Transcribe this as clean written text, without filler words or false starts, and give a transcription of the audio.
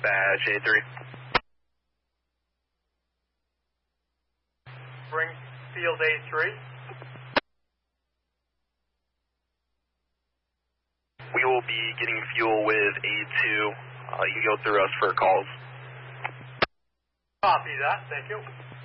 dispatch A3. Bring field A3. We will be getting fuel with A2. You can go through us for calls. Copy that, thank you.